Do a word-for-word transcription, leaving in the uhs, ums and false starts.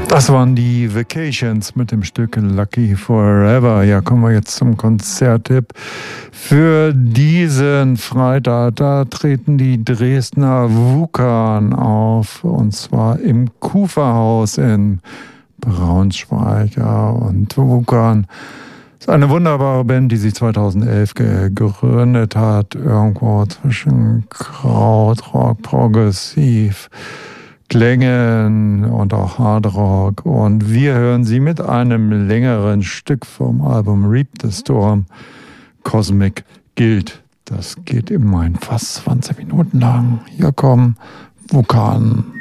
Das waren die Vacations mit dem Stück Lucky Forever. Ja, kommen wir jetzt zum Konzerttipp für diesen Freitag. Da treten die Dresdner Wukan auf, und zwar im Kuferhaus in Braunschweig. Ja, und Wukan ist eine wunderbare Band, die sich zweitausendelf gegründet hat, irgendwo zwischen Krautrock, Progressiv, Klängen und auch Hardrock. Und wir hören sie mit einem längeren Stück vom Album Reap the Storm, Cosmic Guild. Das geht immerhin fast zwanzig Minuten lang. Hier kommen Wukan.